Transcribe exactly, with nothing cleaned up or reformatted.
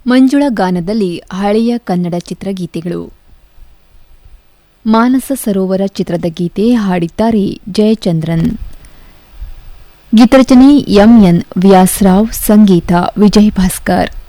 ಮಂಜುಳ ಗಾನದಲ್ಲಿ ಹಳೆಯ ಕನ್ನಡ ಚಿತ್ರಗೀತೆಗಳು. ಮಾನಸ ಸರೋವರ ಚಿತ್ರದ ಗೀತೆ ಹಾಡಿದ್ದಾರೆ ಜಯಚಂದ್ರನ್. ಗೀತರಚನೆ ಎಂಎನ್ ವ್ಯಾಸರಾವ್, ಸಂಗೀತ ವಿಜಯ್ ಭಾಸ್ಕರ್.